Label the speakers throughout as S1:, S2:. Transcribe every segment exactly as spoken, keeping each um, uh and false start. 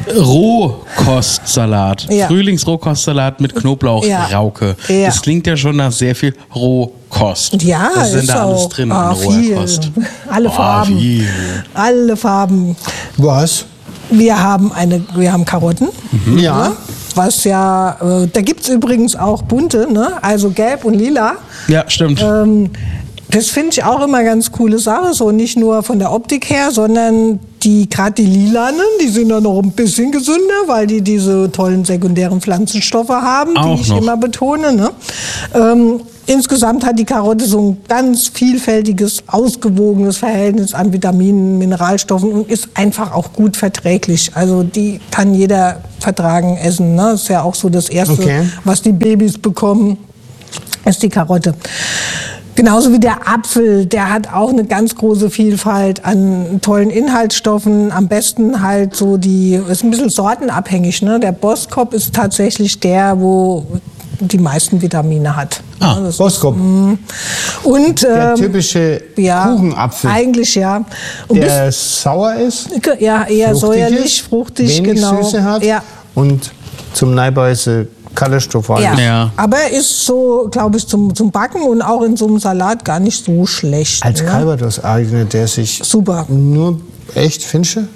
S1: Rohkostsalat.
S2: Ja.
S1: Frühlingsrohkostsalat mit Knoblauchrauke.
S2: Ja. Ja.
S1: Das klingt ja schon nach sehr viel Rohkost.
S2: Ja,
S1: Was ist denn
S2: ist
S1: da alles
S2: auch,
S1: drin
S2: ah,
S1: in roher
S2: viel.
S1: Kost?
S2: Alle
S1: Oh,
S2: Farben.
S1: viel.
S2: Alle Farben.
S3: Was?
S2: Wir haben eine, wir haben Karotten.
S3: Ja.
S2: Ne? Was ja, äh, da gibt es übrigens auch bunte, ne? Also gelb und lila.
S1: Ja, stimmt.
S2: Ähm, das finde ich auch immer ganz coole Sache, so nicht nur von der Optik her, sondern die gerade die lilanen, die sind dann noch ein bisschen gesünder, weil die diese tollen sekundären Pflanzenstoffe haben,
S1: Auch
S2: die ich
S1: noch.
S2: immer betone. Ne? Ähm, insgesamt hat die Karotte so ein ganz vielfältiges, ausgewogenes Verhältnis an Vitaminen, Mineralstoffen und ist einfach auch gut verträglich. Also die kann jeder vertragen, essen. Ne? Das ist ja auch so das Erste,
S3: Okay.
S2: was die Babys bekommen, ist die Karotte. Genauso wie der Apfel, der hat auch eine ganz große Vielfalt an tollen Inhaltsstoffen. Am besten halt so die, ist ein bisschen sortenabhängig, ne? Der Boskop ist tatsächlich der, wo die meisten Vitamine hat.
S1: Ah,
S2: Ja, das
S3: Boskop.
S2: Und
S3: Der
S2: ähm,
S3: typische
S2: ja,
S3: Kuchenapfel,
S2: eigentlich ja. Und
S3: der sauer ist,
S2: bis, ja, eher
S3: fruchtig
S2: säuerlich,
S3: ist,
S2: fruchtig,
S3: wenig
S2: genau.
S3: Süße hat
S2: Ja.
S3: und zum Neibeiße Kalorstoff
S2: Ja.
S1: Ja.
S2: Aber er ist so, glaube ich, zum, zum Backen und auch in so einem Salat gar nicht so schlecht.
S3: Als
S2: ne?
S3: Calvados eignet der sich
S2: Super.
S3: nur echt, findest du?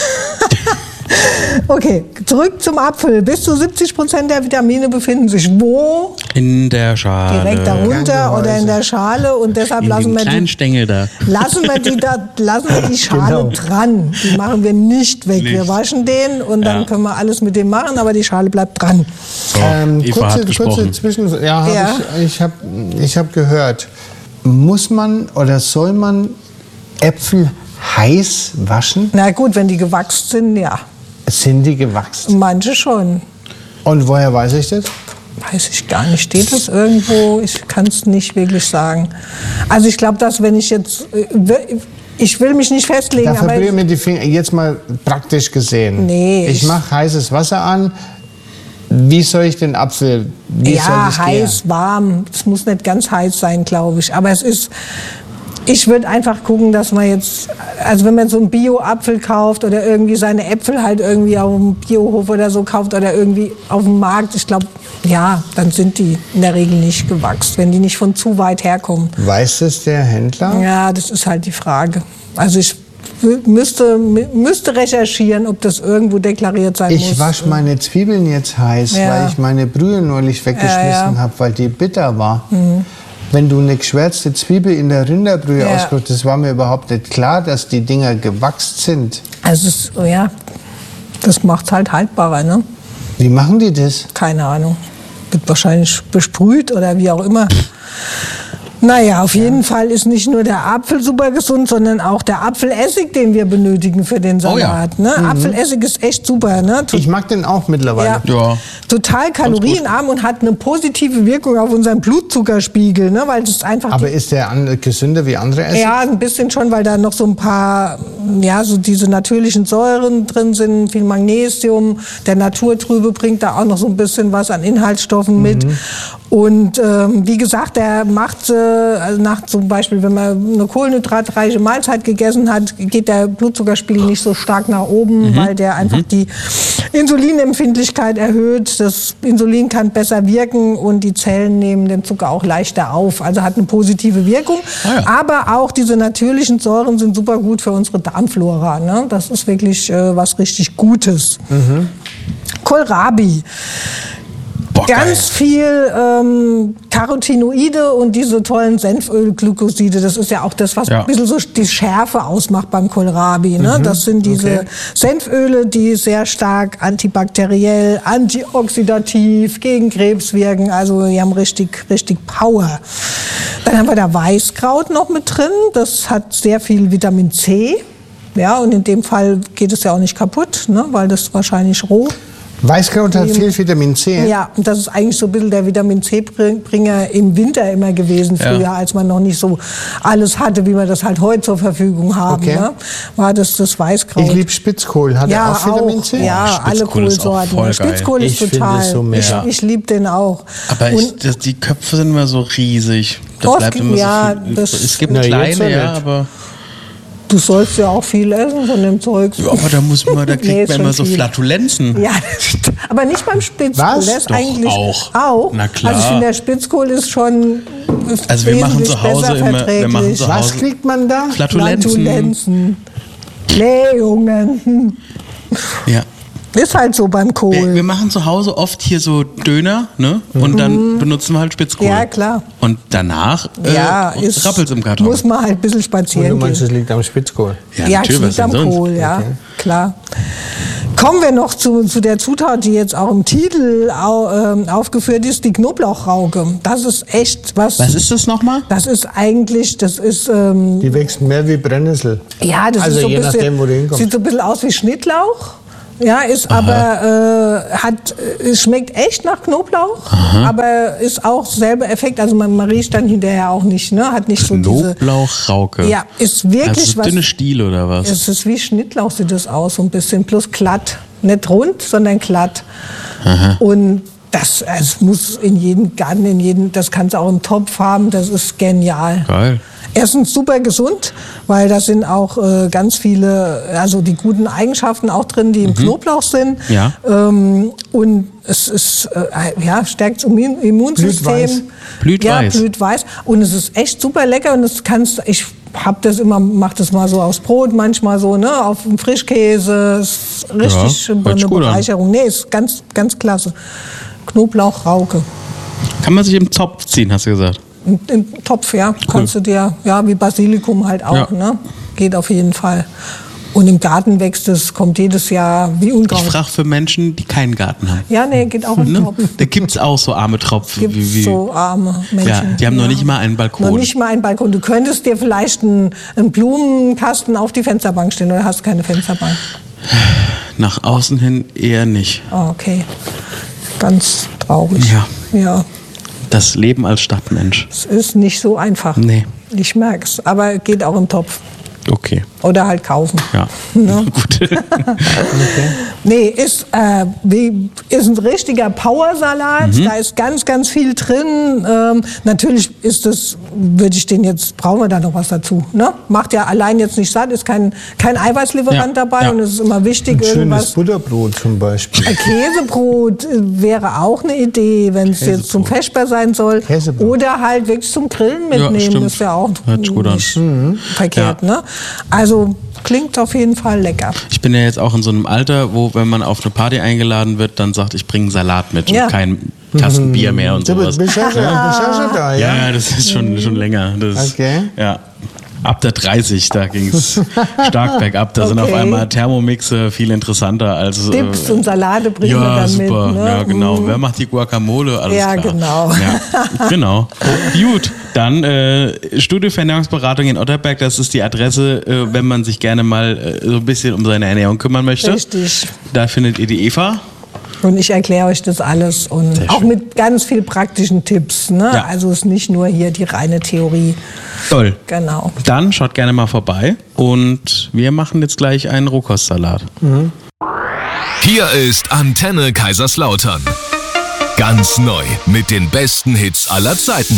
S2: Okay, zurück zum Apfel. Bis zu siebzig Prozent der Vitamine befinden sich wo?
S1: In der Schale.
S2: Direkt darunter
S3: Gangweise.
S2: oder in der Schale. Und deshalb
S1: In
S2: lassen
S1: den
S2: wir,
S1: kleinen
S2: die,
S1: Stängel da.
S2: lassen, wir die da, lassen wir die Schale
S3: Genau.
S2: dran. Die machen wir nicht weg. Wir
S1: Nicht.
S2: waschen den und dann
S1: Ja.
S2: können wir alles mit dem machen, aber die Schale bleibt dran.
S1: So,
S3: Ähm,
S1: Eva
S3: kurze,
S1: hat
S3: kurze
S1: gesprochen.
S3: Zwischen, ja, hab
S2: Ja.
S3: ich, ich habe ich hab gehört, muss man oder soll man Äpfel heiß waschen?
S2: Na gut, wenn die gewachsen sind, ja.
S3: Sind die gewachsen?
S2: Manche schon.
S3: Und woher weiß ich das?
S2: Weiß ich gar nicht. Steht das irgendwo? Ich kann es nicht wirklich sagen. Also ich glaube, dass wenn ich jetzt... äh, Ich will mich nicht festlegen,
S3: Da
S2: aber...
S3: verbrühe mir die Finger, jetzt mal praktisch gesehen.
S2: Nee,
S3: Ich
S2: ich-
S3: mache heißes Wasser an. Wie soll ich den Apfel, wie soll
S2: Ja,
S3: ich
S2: heiß, warm. Es muss nicht ganz heiß sein, glaube ich. Aber es ist, ich würde einfach gucken, dass man jetzt, also wenn man so einen Bio-Apfel kauft oder irgendwie seine Äpfel halt irgendwie auf dem Biohof oder so kauft oder irgendwie auf dem Markt, ich glaube, ja, dann sind die in der Regel nicht gewachsen, wenn die nicht von zu weit herkommen.
S3: Weiß es der Händler?
S2: Ja, das ist halt die Frage. Also ich wü- müsste, müsste recherchieren, ob das irgendwo deklariert sein muss.
S3: Ich wasche meine Zwiebeln jetzt heiß,
S2: Ja.
S3: weil ich meine Brühe neulich weggeschmissen
S2: Ja, ja.
S3: habe, weil die bitter war. Wenn du eine geschwärzte Zwiebel in der Rinderbrühe
S2: Ja.
S3: auskochst, das war mir überhaupt nicht klar, dass die Dinger gewachst sind.
S2: Also es, ja, das macht es halt haltbarer, ne?
S3: Wie machen die das?
S2: Keine Ahnung. Wird wahrscheinlich besprüht oder wie auch immer. Naja, auf jeden Fall ist nicht nur der Apfel super gesund, sondern auch der Apfelessig, den wir benötigen für den
S1: Oh ja.
S2: Salat. Ne? Apfelessig ist echt super. Ne?
S3: Ich mag den auch mittlerweile.
S2: Ja.
S1: Ja.
S2: Total kalorienarm und hat eine positive Wirkung auf unseren Blutzuckerspiegel, ne? Weil es einfach
S3: Aber
S2: die,
S3: ist der an, gesünder wie andere Essig?
S2: ja, ein bisschen schon, weil da noch so ein paar, ja, so diese natürlichen Säuren drin sind, viel Magnesium. Der Naturtrübe bringt da auch noch so ein bisschen was an Inhaltsstoffen mit. Und ähm, wie gesagt, der macht, äh, also nach zum Beispiel, wenn man eine kohlenhydratreiche Mahlzeit gegessen hat, geht der Blutzuckerspiegel nicht so stark nach oben, weil der einfach die Insulinempfindlichkeit erhöht. Das Insulin kann besser wirken und die Zellen nehmen den Zucker auch leichter auf. Also hat eine positive Wirkung.
S1: Ah ja.
S2: Aber auch diese natürlichen Säuren sind super gut für unsere Darmflora. Ne? Das ist wirklich äh, was richtig Gutes. Kohlrabi.
S1: Boah, geil.
S2: Ganz viel ähm, Carotinoide und diese tollen Senfölglykoside. Das ist ja auch das, was
S1: Ja.
S2: ein bisschen so die Schärfe ausmacht beim Kohlrabi. Ne? Das sind diese
S3: okay.
S2: Senföle, die sehr stark antibakteriell, antioxidativ, gegen Krebs wirken. Also die haben richtig, richtig Power. Dann haben wir da Weißkraut noch mit drin. Das hat sehr viel Vitamin C. Ja, und in dem Fall geht es ja auch nicht kaputt, ne? Weil das wahrscheinlich roh.
S3: Weißkraut hat viel Vitamin C.
S2: Ja, und das ist eigentlich so ein bisschen der Vitamin C-Bringer im Winter immer gewesen,
S1: Ja.
S2: früher, als man noch nicht so alles hatte, wie wir das halt heute zur Verfügung haben.
S3: Okay.
S2: Ne? War das das Weißkraut.
S3: Ich liebe Spitzkohl. Hat
S2: ja,
S3: er auch Vitamin C?
S2: Ja, alle
S1: Spitzkohl ist auch
S2: Kohlsorten.
S1: voll geil.
S2: Spitzkohl ist
S3: Ich finde
S2: total.
S3: es so mega.
S2: ich ich liebe den auch.
S1: Aber ich,
S2: Und
S1: das, die Köpfe sind immer so riesig. Da
S2: Oft
S1: bleibt
S2: gibt-
S1: immer
S2: ja,
S1: so viel
S2: das-
S1: übrig. Es gibt
S3: Na, jetzt
S1: kleine,
S3: ja
S1: ja,
S3: nicht.
S1: aber
S2: Du sollst ja auch viel essen von dem Zeug.
S1: Ja, aber da muss man, da kriegt
S2: Nee, ist
S1: man
S2: schon
S1: immer so
S2: viel.
S1: Flatulenzen.
S2: Ja, aber nicht beim Spitzkohl.
S3: Was?
S2: Das ist
S1: Doch,
S2: eigentlich
S1: auch.
S2: auch.
S1: Na klar.
S2: Also ich finde, der Spitzkohl ist schon
S1: Also wir machen
S2: wesentlich
S1: zu Hause
S2: besser
S1: immer, wir machen
S2: verträglich.
S1: zu
S3: Was
S1: Hause
S3: kriegt man da?
S1: Flatulenzen.
S2: Flatulenzen. Blähungen.
S1: Ja.
S2: Ist halt so beim
S1: Wir,
S2: Kohl.
S1: wir machen zu Hause oft hier so Döner, ne? Und dann benutzen wir halt Spitzkohl.
S2: Ja, klar.
S1: Und danach äh,
S2: Ja, ist,
S1: rappelt's im Karton.
S2: muss man halt ein bisschen
S3: Und du
S2: spazieren
S3: meinst,
S2: gehen.
S3: es liegt am Spitzkohl?
S1: ja,
S2: Ja, es
S1: natürlich, was
S2: liegt am
S1: denn sonst?
S2: Kohl, ja,
S3: Okay.
S2: klar. Kommen wir noch zu, zu der Zutat, die jetzt auch im Titel au, ähm, aufgeführt ist, die Knoblauchrauke. Das ist echt was.
S1: Was ist das nochmal?
S2: Das ist eigentlich, das ist, ähm,
S3: Die wächst mehr wie Brennnessel.
S2: ja, das
S3: Also
S2: ist so ein
S3: je
S2: bisschen,
S3: nachdem, wo du hinkommst.
S2: sieht so ein bisschen aus wie Schnittlauch. Ja, ist aber, äh, hat, es schmeckt echt nach Knoblauch, aber ist auch selber Effekt, also man, man riecht dann hinterher auch nicht, ne, hat nicht so diese,
S1: Knoblauchrauke.
S2: ja, ist wirklich
S1: also
S2: was.
S1: dünne Stiele oder was?
S2: Es ist wie Schnittlauch, sieht das aus, so ein bisschen, plus glatt. Nicht rund, sondern glatt. Und das, es muss in jedem Garten, in jedem, das kannst du auch im Topf haben, das ist genial.
S1: Geil.
S2: Erstens super gesund, weil da sind auch äh, ganz viele, also die guten Eigenschaften auch drin, die im Knoblauch sind.
S1: Ja.
S2: Ähm, und es ist, äh, ja, stärkt das Immun- Immunsystem.
S3: Blüht weiß.
S1: Blüht
S2: ja,
S1: weiß.
S2: blüht weiß. Und es ist echt super lecker und das kannst, ich hab das immer, mach das mal so aufs Brot, manchmal so, ne, auf dem Frischkäse. Ist richtig
S1: Ja, hört
S2: eine
S1: sich gut an.
S2: Bereicherung. Nee, ist ganz, ganz klasse. Knoblauchrauke.
S1: Kann man sich im Topf ziehen, hast du gesagt?
S2: Im, Im Topf, ja, kannst du dir, ja, wie Basilikum halt auch,
S1: Ja.
S2: ne? Geht auf jeden Fall. Und im Garten wächst es, kommt jedes Jahr wie
S1: Ich
S2: Unkraut.
S1: frage für Menschen, die keinen Garten haben.
S2: Ja, nee, geht auch im
S1: Ne?
S2: Topf.
S1: Da gibt es auch so arme Tropfen.
S2: Gibt
S1: wie, wie,
S2: so arme Menschen.
S1: Ja, die haben noch nicht mal einen Balkon.
S2: Noch nicht mal einen Balkon. Du könntest dir vielleicht einen, einen Blumenkasten auf die Fensterbank stellen oder hast keine Fensterbank.
S1: Nach außen hin eher nicht.
S2: Ah, okay. Ganz traurig.
S1: Ja.
S2: Ja,
S1: Das Leben als Stadtmensch.
S2: es ist nicht so einfach.
S1: Nee.
S2: Ich merk's. Aber geht auch im Topf.
S1: Okay.
S2: Oder halt kaufen.
S1: Ja.
S2: Ne?
S1: Gut.
S2: Nee, ist, äh, wie, ist ein richtiger Powersalat. Da ist ganz, ganz viel drin. Ähm, natürlich ist es, würde ich den jetzt, brauchen wir da noch was dazu. Ne? Macht ja allein jetzt nicht satt, ist kein, kein Eiweißlieferant
S1: Ja,
S2: dabei
S1: ja.
S2: und es ist immer wichtig,
S3: Ein schönes
S2: irgendwas.
S3: Butterbrot zum Beispiel.
S2: Ein Käsebrot äh, wäre auch eine Idee, wenn es jetzt zum Feschbar sein soll.
S3: Käsebrot.
S2: Oder halt wirklich zum Grillen mitnehmen.
S1: stimmt.
S2: ist ja auch
S1: Hört sich gut an.
S2: nicht verkehrt.
S1: Ja.
S2: Ne? Also klingt auf jeden Fall lecker.
S1: Ich bin ja jetzt auch in so einem Alter, wo, wenn man auf eine Party eingeladen wird, dann sagt, ich bringe einen Salat mit
S2: Ja.
S1: und kein Kasten Bier mehr und
S3: Du bist
S1: sowas.
S3: ja schon, bist ja schon da, ja?
S1: Ja, ja, das ist schon, schon länger. Das,
S3: Okay.
S1: Ja. Ab der dreißig, da ging es stark bergab. Da sind auf
S2: Okay.
S1: einmal Thermomixe viel interessanter als.
S2: Dips
S1: äh,
S2: und Salate bringen wir
S1: Ja,
S2: dann
S1: super.
S2: mit. Ne?
S1: Ja, genau.
S2: Mm.
S1: Wer macht die Guacamole? Alles
S2: Ja,
S1: klar.
S2: genau.
S1: Ja, genau. Gut, dann äh, Studio für Ernährungsberatung in Otterberg. Das ist die Adresse, äh, wenn man sich gerne mal äh, so ein bisschen um seine Ernährung kümmern möchte.
S2: Richtig.
S1: Da findet ihr die Eva.
S2: Und ich erkläre euch das alles und
S1: Sehr
S2: auch
S1: schön.
S2: mit ganz viel praktischen Tipps. Ne?
S1: Ja.
S2: Also es ist nicht nur hier die reine Theorie.
S1: Toll.
S2: Genau.
S1: Dann schaut gerne mal vorbei und wir machen jetzt gleich einen Rohkostsalat.
S4: Hier ist Antenne Kaiserslautern. Ganz neu mit den besten Hits aller Zeiten.